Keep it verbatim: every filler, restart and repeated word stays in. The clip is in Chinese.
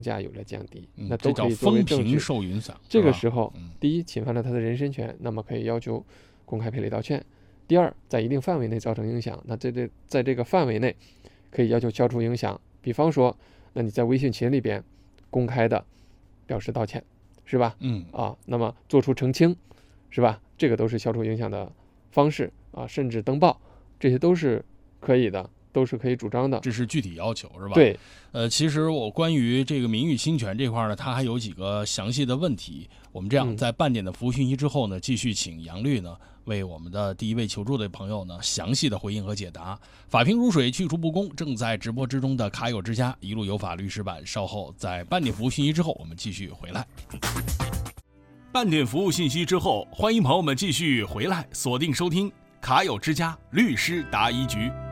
价有了降低， 嗯、 那都可以作为证据。 这叫风评受影响。 这个时候， 嗯、 第一，侵犯了他的人身权，那么可以要求公开赔礼道歉；第二，在一定范围内造成影响，那这这在这个范围内可以要求消除影响。比方说，那你在微信群里边公开的表示道歉，是吧？ 嗯啊，那么做出澄清，是吧？这个都是消除影响的方式啊，甚至登报，这些都是可以的。都是可以主张的， 这是具体要求，是吧？ 对， 呃，其实我关于这个名誉侵权这块呢，它还有几个详细的问题。我们这样， 嗯、 在半点的服务讯息之后呢，继续请杨律呢为我们的第一位求助的朋友呢详细的回应和解答。法平如水，去除不公，正在直播之中的卡友之家一路有法律师版，稍后在半点服务讯息之后，我们继续回来。半点服务信息之后，欢迎朋友们继续回来，锁定收听卡友之家律师答疑局。